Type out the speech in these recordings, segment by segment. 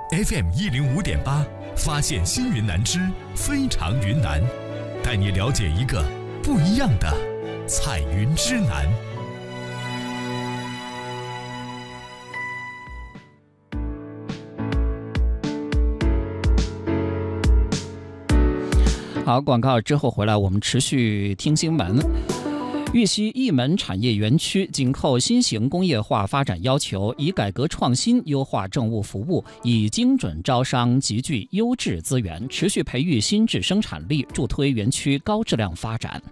FM105.8，发现新云南之非常云南，带你了解一个不一样的彩云之南。 好，广告之后回来，我们持续听新闻。玉溪一门产业园区紧扣新型工业化发展要求，以改革创新优化政务服务，以精准招商集聚优质资源，持续培育新质生产力，助推园区高质量发展。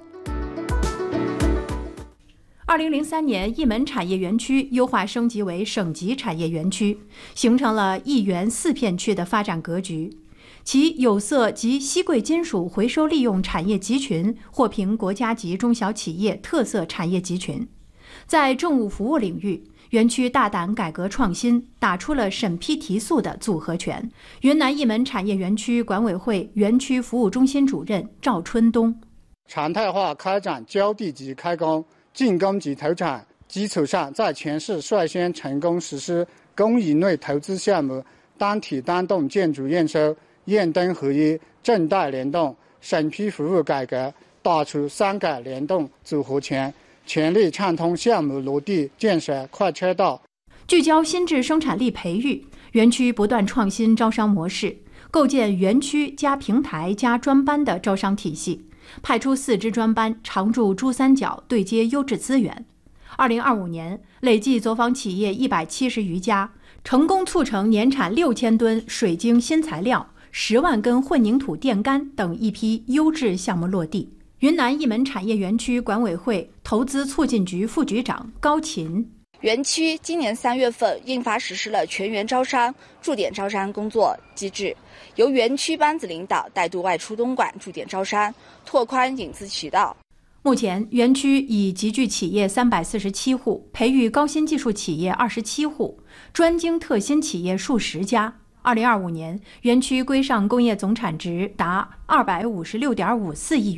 2003年，一门产业园区优化升级为省级产业园区，形成了一园4片区的发展格局。其有色及稀贵金属回收利用产业集群获评国家级中小企业特色产业集群。在政务服务领域，园区大胆改革创新，打出了审批提速的组合拳。云南一门产业园区管委会园区服务中心主任赵春东： 常态化开展浇地级开工、竣工及投产基础上，在全市率先成功实施公营类投资项目单体单栋建筑验收、验灯合一、证贷联动、审批服务改革，打出3改联动组合拳，全力畅通项目落地建设快车道。 聚焦新质生产力培育，园区不断创新招商模式，构建园区加平台加专班的招商体系，派出4支专班常驻珠三角，对接优质资源。2025年，累计走访企业170余家，成功促成年产6000吨水晶新材料、10万根混凝土电杆等一批优质项目落地。云南一门产业园区管委会投资促进局副局长高琴： 园区今年3月份印发实施了全员招商、驻点招商工作机制，由园区班子领导带队外出东莞驻点招商，拓宽引资渠道。 目前，园区已集聚企业347户，培育高新技术企业27户，专精特新企业数十家。2025年，园区规上工业总产值达256.54亿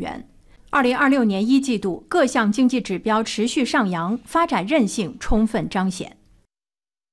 元。2026年1季度，各项经济指标持续上扬，发展韧性充分彰显。